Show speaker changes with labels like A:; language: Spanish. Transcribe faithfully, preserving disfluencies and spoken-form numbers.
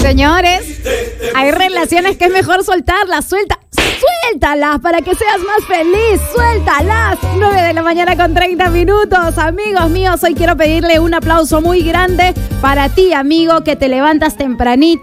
A: señores, hay relaciones que es mejor soltarlas. Suelta, suéltalas para que seas más feliz. Suéltalas. nueve de la mañana con treinta minutos. Amigos míos, hoy quiero pedirle un aplauso muy grande para ti, amigo, que te levantas tempranito.